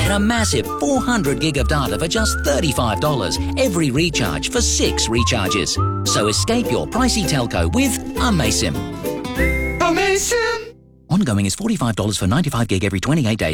Get a massive 400 gig of data for just $35 every recharge for 6 recharges. So escape your pricey telco with Amaysim. Amazing! Ongoing is $45 for 95 gig every 28 days.